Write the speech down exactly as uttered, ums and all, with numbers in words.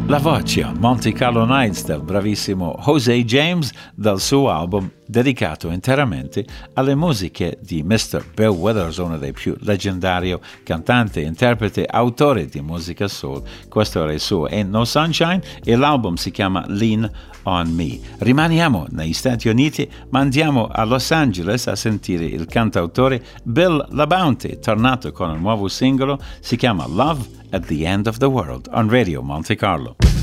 La voce Monte Carlo Nights del bravissimo Jose James dal suo album dedicato interamente alle musiche di mister Bill Withers, uno dei più leggendari cantante, interprete, autore di musica soul. Questo era il suo Ain't No Sunshine e l'album si chiama Lean on Me. Rimaniamo negli Stati Uniti, ma andiamo a Los Angeles a sentire il cantautore Bill LaBounty, tornato con un nuovo singolo, si chiama Love at the End of the World on Radio Monte Carlo.